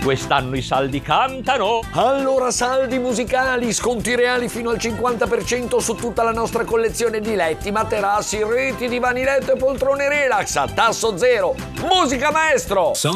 quest'anno i saldi cantano. Allora saldi musicali, sconti reali fino al 50% su tutta la nostra collezione di letti, materassi, reti, divani letto e poltrone relax a tasso zero. Musica maestro!